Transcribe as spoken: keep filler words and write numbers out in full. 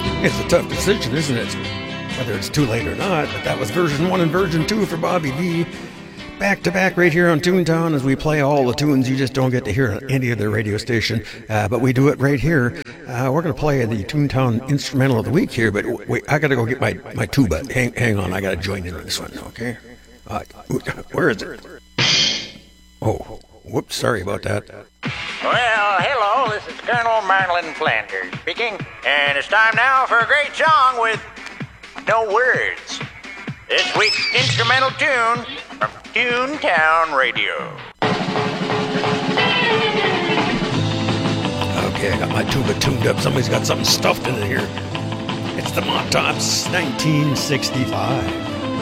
It's a tough decision, isn't it? Whether it's too late or not, but that was version one and version two for Bobby V. Back to back right here on Toontown as we play all the tunes you just don't get to hear on any other radio station, uh, but we do it right here. Uh, we're going to play the Toontown Instrumental of the Week here, but wait, I got to go get my, my tuba. Hang, hang on, I got to join in on this one, okay? Uh, where is it? Oh, whoops, sorry about that. Well, hello, this is Colonel Marlin Flanders speaking, and it's time now for a great song with no words. This week's instrumental tune from Toontown Radio. Okay, I got my tuba tuned up. Somebody's got something stuffed in it here. It's the Mont Tops nineteen sixty-five.